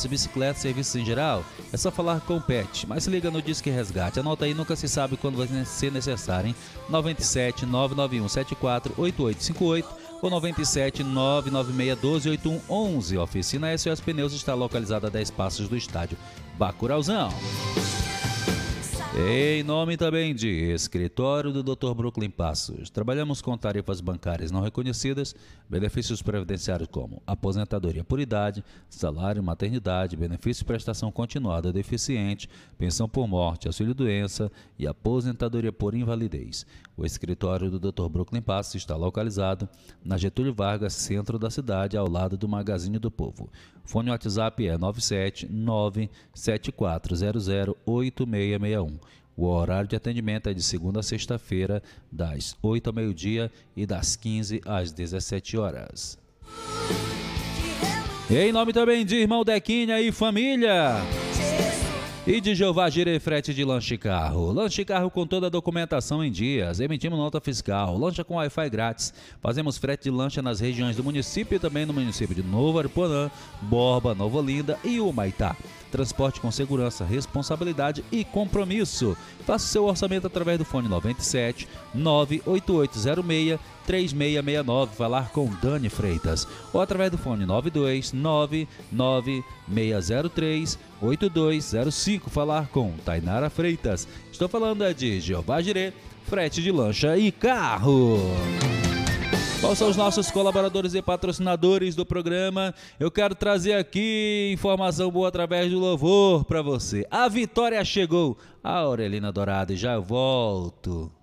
motos, bicicletas, serviços em geral? É só falar com o Pet, mas se liga no Disque Resgate. Anota aí, nunca se sabe quando vai ser necessário, hein? 97 991 74 8858 ou 97 996 12 8111. A oficina SOS Pneus está localizada a 10 passos do estádio Bacurauzão. Em nome também de Escritório do Dr. Brooklyn Passos, trabalhamos com tarifas bancárias não reconhecidas, benefícios previdenciários como aposentadoria por idade, salário, maternidade, benefício de prestação continuada deficiente, pensão por morte, auxílio-doença e aposentadoria por invalidez. O Escritório do Dr. Brooklyn Passos está localizado na Getúlio Vargas, centro da cidade, ao lado do Magazine do Povo. Fone WhatsApp é 97974008661. O horário de atendimento é de segunda a sexta-feira, das 8 ao meio-dia e das 15 às 17 horas. Em nome também de Irmão Dequinha e família. E de Jeová Jireh Frete de Lanche Carro. Lanche Carro com toda a documentação em dias. Emitimos nota fiscal. Lancha com Wi-Fi grátis. Fazemos frete de lancha nas regiões do município e também no município de Novo Aripuanã, Borba, Nova Olinda e Humaitá. Transporte com segurança, responsabilidade e compromisso. Faça seu orçamento através do fone 97 98806 3669, falar com Dani Freitas, ou através do fone 9299603 8205, falar com Tainara Freitas. Estou falando de Jeová Jireh, frete de lancha e carro. Quais são os nossos colaboradores e patrocinadores do programa? Eu quero trazer aqui informação boa através do louvor para você. A vitória chegou. A Aurelina Dourado, já volto.